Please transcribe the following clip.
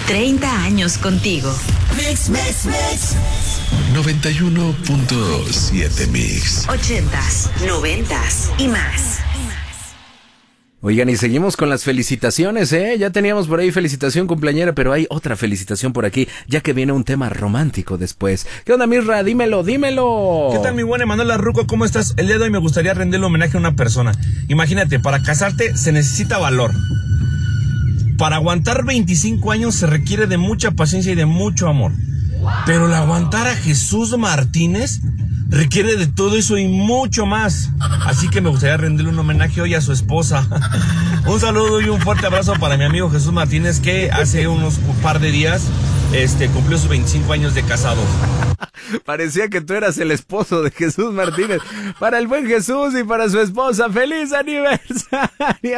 30 años contigo. Mix. 91.7 Mix. 80s, 90s y más. Oigan, y seguimos con las felicitaciones, ¿eh? Ya teníamos por ahí felicitación cumpleañera, pero hay otra felicitación por aquí, ya que viene un tema romántico después. ¿Qué onda, Mirra? Dímelo. ¿Qué tal, mi buena Emanuel Arruco? ¿Cómo estás? El día de hoy me gustaría rendirle homenaje a una persona. Imagínate, para casarte se necesita valor. Para aguantar 25 años se requiere de mucha paciencia y de mucho amor. Pero el aguantar a Jesús Martínez requiere de todo eso y mucho más. Así que me gustaría rendirle un homenaje hoy a su esposa. Un saludo y un fuerte abrazo para mi amigo Jesús Martínez, que hace unos par de días cumplió sus 25 años de casado. Parecía que tú eras el esposo de Jesús Martínez. Para el buen Jesús y para su esposa, ¡feliz aniversario!